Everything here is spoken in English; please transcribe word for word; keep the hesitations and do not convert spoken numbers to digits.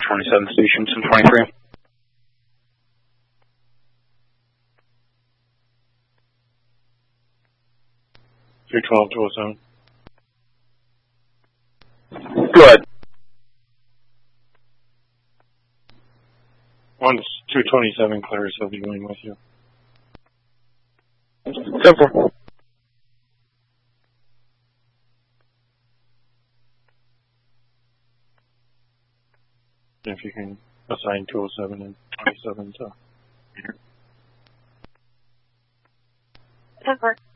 twenty-seven Station, Sim twenty-three. three twelve, two oh seven. Go ahead. One's two twenty-seven, Clarice, I'll be going with you. Simple. If you can assign two oh seven and twenty-seven to Peter. That works.